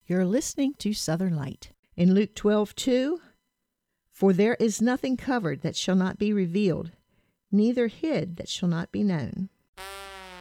You're listening to Southern Light. In Luke 12:2, "For there is nothing covered that shall not be revealed, neither hid that shall not be known."